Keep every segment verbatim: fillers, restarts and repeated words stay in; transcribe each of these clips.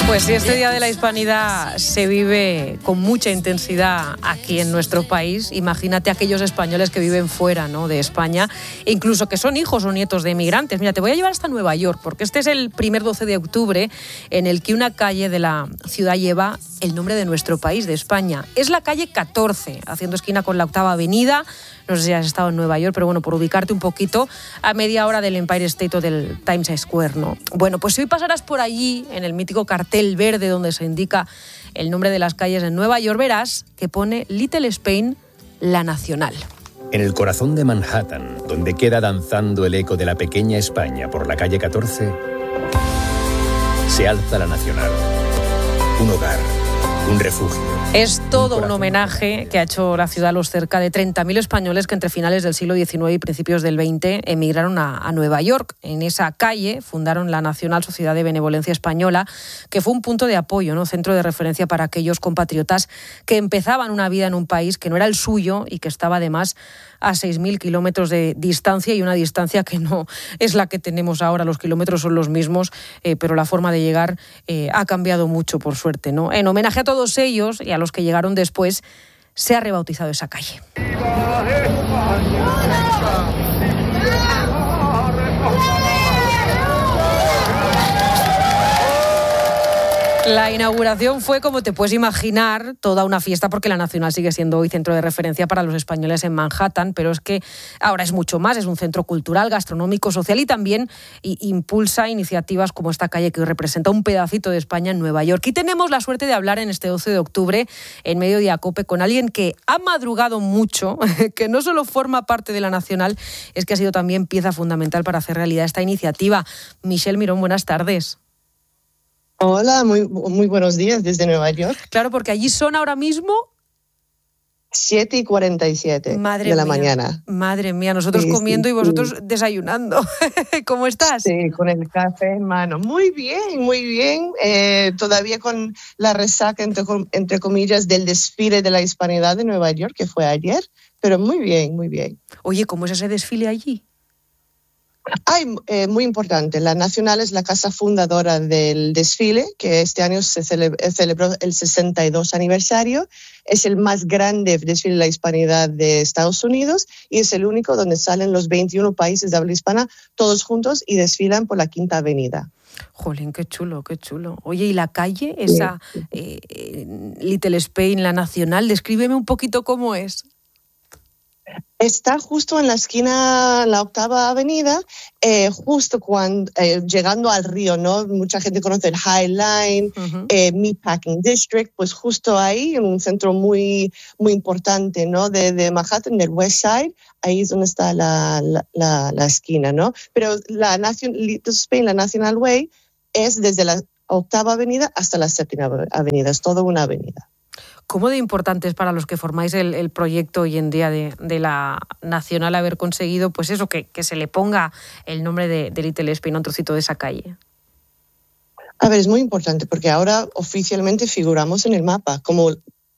Pues si este Día de la Hispanidad se vive con mucha intensidad aquí en nuestro país, imagínate aquellos españoles que viven fuera, ¿no?, de España, e incluso que son hijos o nietos de emigrantes. Mira, te voy a llevar hasta Nueva York, porque este es el primer doce de octubre en el que una calle de la ciudad lleva el nombre de nuestro país, de España. Es la calle catorce, haciendo esquina con la Octava Avenida. No sé si has estado en Nueva York, pero bueno, por ubicarte un poquito, a media hora del Empire State o del Times Square, ¿no? Bueno, pues si hoy pasarás por allí, en el mítico cartel verde donde se indica el nombre de las calles en Nueva York, verás que pone Little Spain, la Nacional. En el corazón de Manhattan, donde queda danzando el eco de la pequeña España por la calle catorce, se alza la Nacional. Un hogar, un refugio. Es todo un, un homenaje que ha hecho la ciudad a los cerca de treinta mil españoles que entre finales del siglo diecinueve y principios del veinte emigraron a, a Nueva York. En esa calle fundaron la Nacional Sociedad de Benevolencia Española, que fue un punto de apoyo, ¿no?, centro de referencia para aquellos compatriotas que empezaban una vida en un país que no era el suyo y que estaba además a seis mil kilómetros de distancia, y una distancia que no es la que tenemos ahora. Los kilómetros son los mismos, eh, pero la forma de llegar eh, ha cambiado mucho, por suerte, ¿no? En homenaje a todos ellos y a los que llegaron después, se ha rebautizado esa calle. La inauguración fue, como te puedes imaginar, toda una fiesta, porque la Nacional sigue siendo hoy centro de referencia para los españoles en Manhattan, pero es que ahora es mucho más. Es un centro cultural, gastronómico, social, y también y, impulsa iniciativas como esta calle que hoy representa un pedacito de España en Nueva York. Y tenemos la suerte de hablar en este doce de octubre, en Mediodía Cope, con alguien que ha madrugado mucho, que no solo forma parte de la Nacional, es que ha sido también pieza fundamental para hacer realidad esta iniciativa. Michelle Mirón, buenas tardes. Hola, muy, muy buenos días desde Nueva York. Claro, porque allí son ahora mismo siete y cuarenta y siete madre de la mía, mañana. Madre mía, nosotros sí, comiendo sí, y vosotros sí. desayunando. ¿Cómo estás? Sí, con el café en mano. Muy bien, muy bien. Eh, todavía con la resaca, entre, entre comillas, del desfile de la Hispanidad de Nueva York, que fue ayer, pero muy bien, muy bien. Oye, ¿cómo es ese desfile allí? Ay, eh, muy importante. La Nacional es la casa fundadora del desfile, que este año se cele- celebró el sesenta y dos aniversario. Es el más grande desfile de la hispanidad de Estados Unidos y es el único donde salen los veintiuno países de habla hispana todos juntos y desfilan por la Quinta Avenida. Jolín, qué chulo, qué chulo. Oye, ¿y la calle, esa sí. eh, Little Spain, la Nacional? Descríbeme un poquito cómo es. Está justo en la esquina, la Octava Avenida, eh, justo cuando eh, llegando al río, ¿no? Mucha gente conoce el High Line, uh-huh. eh, Meatpacking District, pues justo ahí, en un centro muy, muy importante, ¿no? De, de Manhattan, del West Side, ahí es donde está la, la, la, la esquina, ¿no? Pero la Nación, Little Spain, la National Way, es desde la Octava Avenida hasta la Séptima Avenida, es toda una avenida. ¿Cómo de importante es para los que formáis el, el proyecto hoy en día de, de la Nacional haber conseguido, pues eso, que, que se le ponga el nombre de, de Little Spain a un trocito de esa calle? A ver, es muy importante porque ahora oficialmente figuramos en el mapa como...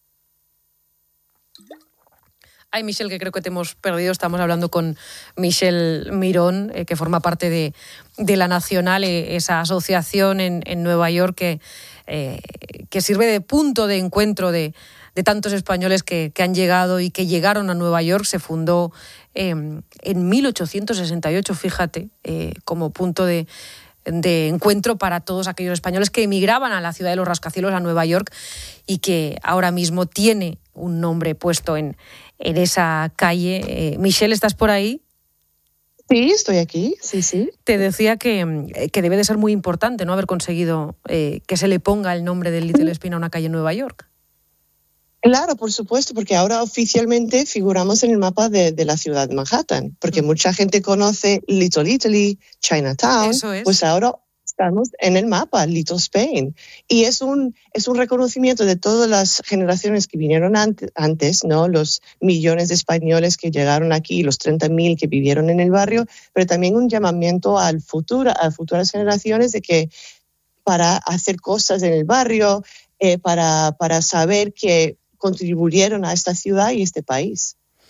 Ay, Michelle, que creo que te hemos perdido. Estamos hablando con Michelle Mirón, eh, que forma parte de, de la Nacional, eh, esa asociación en, en Nueva York que... Eh, que sirve de punto de encuentro de, de tantos españoles que, que han llegado y que llegaron a Nueva York. Se fundó eh, en mil ochocientos sesenta y ocho, fíjate, eh, como punto de, de encuentro para todos aquellos españoles que emigraban a la ciudad de los rascacielos, a Nueva York, y que ahora mismo tiene un nombre puesto en, en esa calle. Eh, Michelle, ¿estás por ahí? Sí, estoy aquí, sí, sí. Te decía que, que debe de ser muy importante, ¿no?, haber conseguido eh, que se le ponga el nombre de Little Spain a una calle en Nueva York. Claro, por supuesto, porque ahora oficialmente figuramos en el mapa de, de la ciudad de Manhattan, porque mm. mucha gente conoce Little Italy, Chinatown, Eso es. Pues ahora estamos en el mapa, Little Spain. Y es un, es un reconocimiento de todas las generaciones que vinieron antes, antes, ¿no? Los millones de españoles que llegaron aquí, los treinta mil que vivieron en el barrio, pero también un llamamiento al futuro, a futuras generaciones de que para hacer cosas en el barrio, eh, para, para saber que contribuyeron a esta ciudad y este país.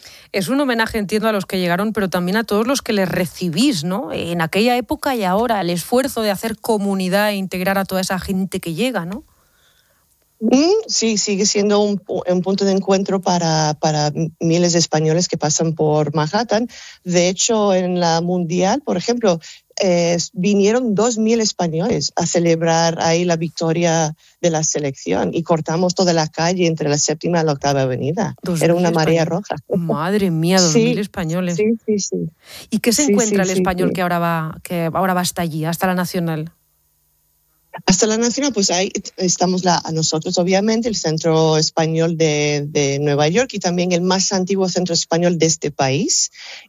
Es un homenaje, entiendo, a los que llegaron, pero también a todos los que les recibís, ¿no? En aquella época y ahora, el esfuerzo de hacer comunidad e integrar a toda esa gente que llega, ¿no? Sí, sigue siendo un, un punto de encuentro para, para miles de españoles que pasan por Manhattan. De hecho, en la Mundial, por ejemplo, eh, vinieron dos mil españoles a celebrar ahí la victoria de la selección y cortamos toda la calle entre la séptima y la octava avenida. Era una marea roja. Madre mía, dos mil sí, españoles. Sí, sí, sí. ¿Y qué se sí, encuentra sí, el sí, español sí. que ahora va, que ahora va hasta allí, hasta la Nacional? Hasta la Nacional, pues ahí estamos la, a nosotros, obviamente, el Centro Español de, de Nueva York y también el más antiguo centro español de este país.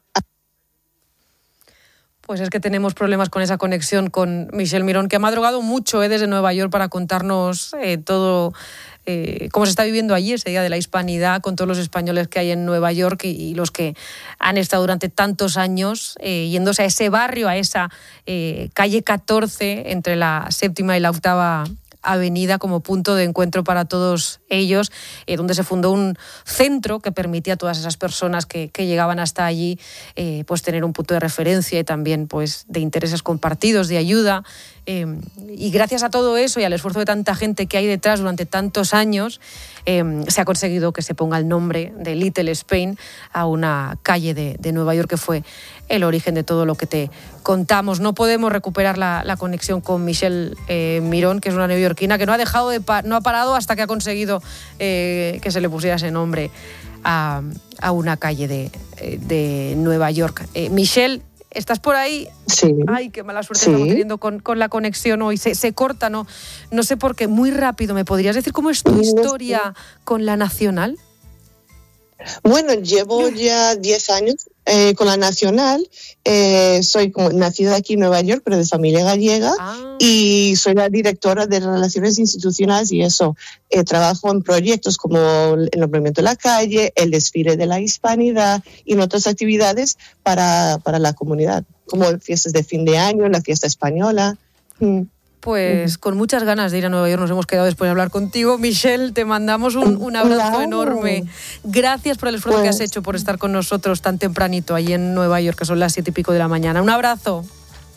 Pues es que tenemos problemas con esa conexión con Michelle Mirón, que ha madrugado mucho eh, desde Nueva York para contarnos eh, todo, eh, cómo se está viviendo allí ese Día de la Hispanidad, con todos los españoles que hay en Nueva York y, y los que han estado durante tantos años eh, yéndose a ese barrio, a esa eh, calle catorce, entre la séptima y la octava avenida, como punto de encuentro para todos ellos, eh, donde se fundó un centro que permitía a todas esas personas que, que llegaban hasta allí eh, pues tener un punto de referencia y también pues de intereses compartidos, de ayuda. Eh, y gracias a todo eso y al esfuerzo de tanta gente que hay detrás durante tantos años, eh, se ha conseguido que se ponga el nombre de Little Spain a una calle de, de Nueva York que fue el origen de todo lo que te contamos. No podemos recuperar la, la conexión con Michelle eh, Mirón, que es una neoyorquina que no ha dejado de pa- no ha parado hasta que ha conseguido eh, que se le pusiera ese nombre a, a una calle de, de Nueva York. Eh, Michelle, ¿estás por ahí? Sí. Ay, qué mala suerte sí. estamos teniendo con, con la conexión hoy. Se, se corta, ¿no? No sé por qué. Muy rápido, ¿me podrías decir cómo es tu historia con la Nacional? Bueno, llevo ya diez años eh, con la Nacional. Eh, soy como, nacida aquí en Nueva York, pero de familia gallega. Ah. Y soy la directora de Relaciones Institucionales y eso. Eh, trabajo en proyectos como el nombramiento de la calle, el desfile de la hispanidad y en otras actividades para, para la comunidad, como fiestas de fin de año, la fiesta española. Mm. Pues con muchas ganas de ir a Nueva York nos hemos quedado después de hablar contigo. Michelle, te mandamos un, un abrazo Claro. enorme. Gracias por el esfuerzo Pues, que has hecho por estar con nosotros tan tempranito allí en Nueva York, que son las siete y pico de la mañana. Un abrazo.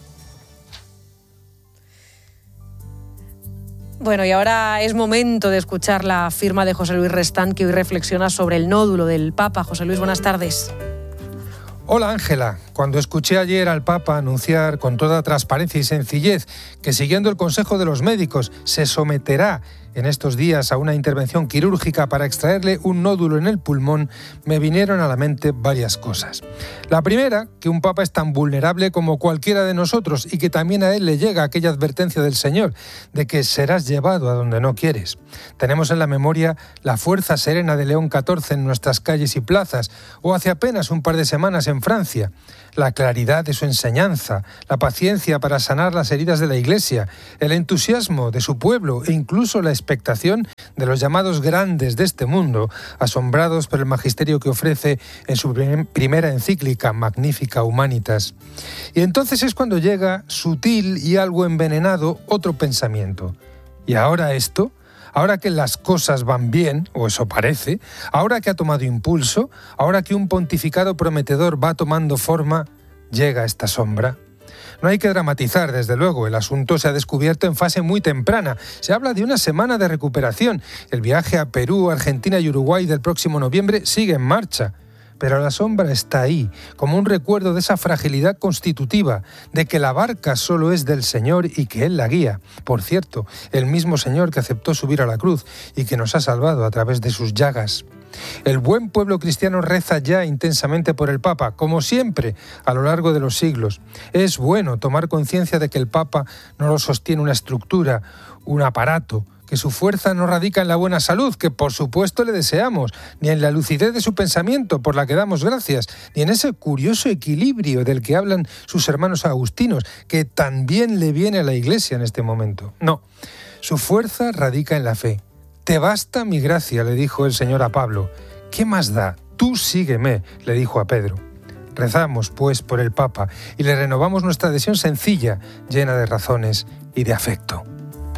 Bueno, y ahora es momento de escuchar la firma de José Luis Restán, que hoy reflexiona sobre el nódulo del Papa. José Luis, buenas tardes. Hola Ángela, cuando escuché ayer al Papa anunciar con toda transparencia y sencillez que siguiendo el consejo de los médicos se someterá en estos días a una intervención quirúrgica para extraerle un nódulo en el pulmón, me vinieron a la mente varias cosas. La primera, que un Papa es tan vulnerable como cualquiera de nosotros y que también a él le llega aquella advertencia del Señor de que serás llevado a donde no quieres. Tenemos en la memoria la fuerza serena de León catorce en nuestras calles y plazas, o hace apenas un par de semanas en Francia. La claridad de su enseñanza, la paciencia para sanar las heridas de la Iglesia, el entusiasmo de su pueblo e incluso la expectación de los llamados grandes de este mundo, asombrados por el magisterio que ofrece en su primera encíclica, Magnificat Humanitas. Y entonces es cuando llega, sutil y algo envenenado, otro pensamiento. ¿Y ahora esto? Ahora que las cosas van bien, o eso parece, ahora que ha tomado impulso, ahora que un pontificado prometedor va tomando forma, llega esta sombra. No hay que dramatizar, desde luego, el asunto se ha descubierto en fase muy temprana. Se habla de una semana de recuperación. El viaje a Perú, Argentina y Uruguay del próximo noviembre sigue en marcha. Pero la sombra está ahí, como un recuerdo de esa fragilidad constitutiva, de que la barca solo es del Señor y que Él la guía. Por cierto, el mismo Señor que aceptó subir a la cruz y que nos ha salvado a través de sus llagas. El buen pueblo cristiano reza ya intensamente por el Papa, como siempre, a lo largo de los siglos. Es bueno tomar conciencia de que el Papa no lo sostiene una estructura, un aparato, que su fuerza no radica en la buena salud, que por supuesto le deseamos, ni en la lucidez de su pensamiento, por la que damos gracias, ni en ese curioso equilibrio del que hablan sus hermanos agustinos, que también le viene a la Iglesia en este momento. No, su fuerza radica en la fe. «Te basta mi gracia», le dijo el Señor a Pablo. «¿Qué más da? Tú sígueme», le dijo a Pedro. Rezamos, pues, por el Papa y le renovamos nuestra adhesión sencilla, llena de razones y de afecto.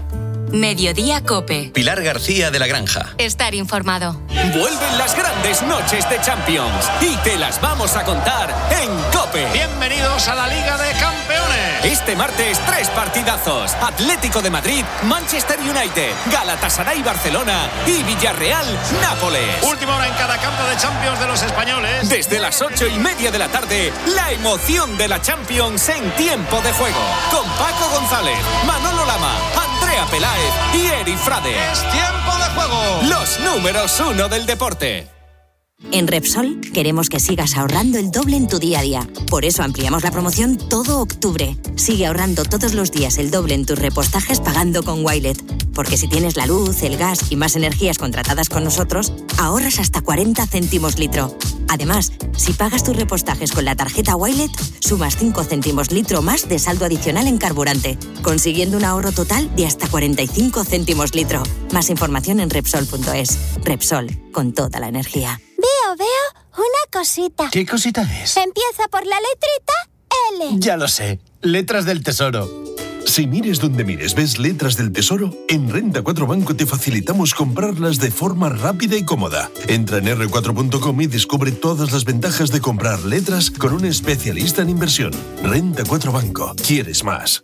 Mediodía COPE. Pilar García de la Granja. Estar informado. Vuelven las grandes noches de Champions y te las vamos a contar en COPE. Bienvenidos a la Liga de Campeones. Este martes, tres partidazos. Atlético de Madrid, Manchester United, Galatasaray Barcelona y Villarreal Nápoles. Última hora en cada campo de Champions de los españoles. Desde las ocho y media de la tarde, la emoción de la Champions en tiempo de juego. Con Paco González, Manolo Lama, Andrea Peláez y Eri Frade. ¡Es tiempo de juego! Los números uno del deporte. En Repsol queremos que sigas ahorrando el doble en tu día a día. Por eso ampliamos la promoción todo octubre. Sigue ahorrando todos los días el doble en tus repostajes pagando con Wilet. Porque si tienes la luz, el gas y más energías contratadas con nosotros, ahorras hasta cuarenta céntimos litro. Además, si pagas tus repostajes con la tarjeta Wilet, sumas cinco céntimos litro más de saldo adicional en carburante, consiguiendo un ahorro total de hasta cuarenta y cinco céntimos litro. Más información en Repsol punto es. Repsol, con toda la energía. Veo, veo una cosita. ¿Qué cosita es? Empieza por la letrita L. Ya lo sé, letras del tesoro. Si mires donde mires ves letras del tesoro, en Renta cuatro Banco te facilitamos comprarlas de forma rápida y cómoda. Entra en erre cuatro punto com y descubre todas las ventajas de comprar letras con un especialista en inversión. Renta cuatro Banco. ¿Quieres más?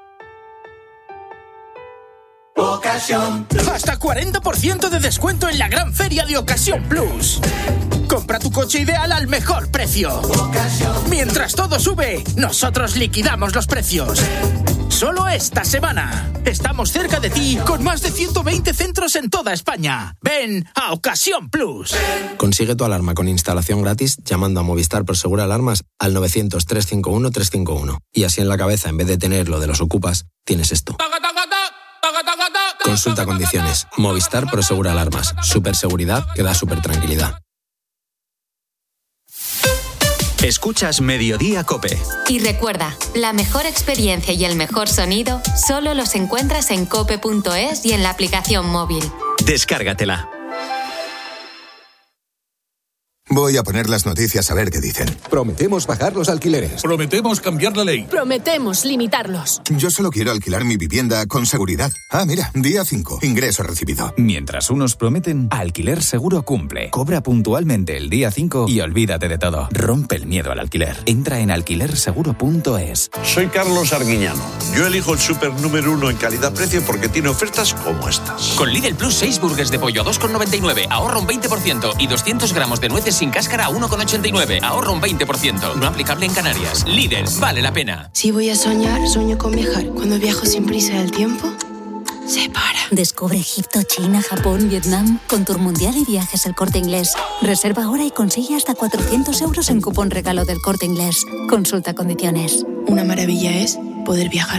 Ocasión. Hasta cuarenta por ciento de descuento en la gran feria de Ocasión Plus. Compra tu coche ideal al mejor precio. Ocasión. Mientras todo sube, nosotros liquidamos los precios. Solo esta semana. Estamos cerca de ti con más de ciento veinte centros en toda España. Ven a Ocasión Plus. Consigue tu alarma con instalación gratis llamando a Movistar Prosegur Alarmas al novecientos, trescientos cincuenta y uno, trescientos cincuenta y uno. Y así en la cabeza, en vez de tener lo de los ocupas, tienes esto. Consulta condiciones. Movistar Prosegur Alarmas. Superseguridad que da super tranquilidad. Escuchas Mediodía COPE. Y recuerda, la mejor experiencia y el mejor sonido solo los encuentras en cope punto es y en la aplicación móvil. Descárgatela. Voy a poner las noticias a ver qué dicen. Prometemos bajar los alquileres. Prometemos cambiar la ley. Prometemos limitarlos. Yo solo quiero alquilar mi vivienda con seguridad. Ah, mira, día cinco, ingreso recibido. Mientras unos prometen, Alquiler Seguro cumple. Cobra puntualmente el día cinco y olvídate de todo. Rompe el miedo al alquiler. Entra en alquiler seguro punto es. Soy Carlos Arguiñano. Yo elijo el súper número uno en calidad-precio porque tiene ofertas como estas. Con Lidl Plus, seis burgers de pollo a dos con noventa y nueve, ahorra un veinte por ciento y doscientos gramos de nueces sin cáscara a uno con ochenta y nueve, ahorra un veinte por ciento. No aplicable en Canarias. Lidl, vale la pena. Si voy a soñar, sueño con viajar. Cuando viajo sin prisa del tiempo, se para. Descubre Egipto, China, Japón, Vietnam con Tour Mundial y Viajes El Corte Inglés. Reserva ahora y consigue hasta cuatrocientos euros en cupón regalo del Corte Inglés. Consulta condiciones. Una maravilla es poder viajar.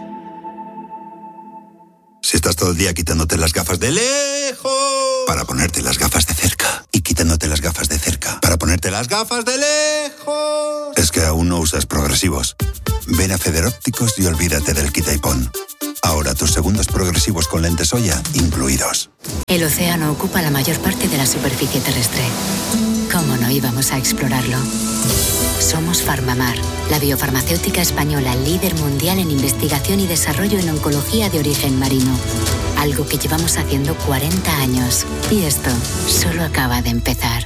Si estás todo el día quitándote las gafas de lejos para ponerte las gafas de cerca y quitándote las gafas de cerca para ponerte las gafas de lejos, es que aún no usas progresivos. Ven a Federópticos y olvídate del quita y pon. Ahora tus segundos progresivos con lentes Oya incluidos. El océano ocupa la mayor parte de la superficie terrestre. ¿Cómo no íbamos a explorarlo? Somos Farmamar, la biofarmacéutica española líder mundial en investigación y desarrollo en oncología de origen marino. Algo que llevamos haciendo cuarenta años. Y esto solo acaba de empezar.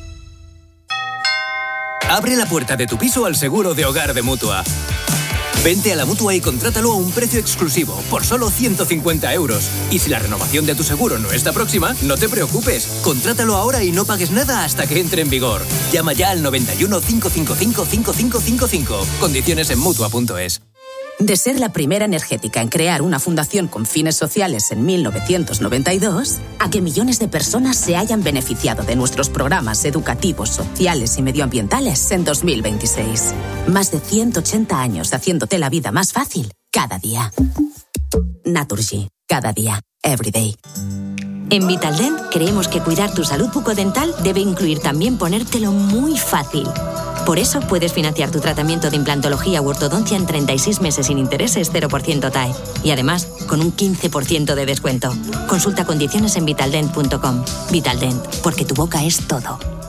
Abre la puerta de tu piso al seguro de hogar de Mutua. Vente a la Mutua y contrátalo a un precio exclusivo, por solo ciento cincuenta euros. Y si la renovación de tu seguro no está próxima, no te preocupes. Contrátalo ahora y no pagues nada hasta que entre en vigor. Llama ya al noventa y uno, cincuenta y cinco, cincuenta y cinco cincuenta y cinco. Condiciones en Mutua punto es. De ser la primera energética en crear una fundación con fines sociales en mil novecientos noventa y dos, a que millones de personas se hayan beneficiado de nuestros programas educativos, sociales y medioambientales en dos mil veintiséis. Más de ciento ochenta años haciéndote la vida más fácil cada día. Naturgy, cada día, every day. En Vitaldent creemos que cuidar tu salud bucodental debe incluir también ponértelo muy fácil. Por eso puedes financiar tu tratamiento de implantología u ortodoncia en treinta y seis meses sin intereses cero por ciento T A E. Y además, con un quince por ciento de descuento. Consulta condiciones en vitaldent punto com. Vitaldent, porque tu boca es todo.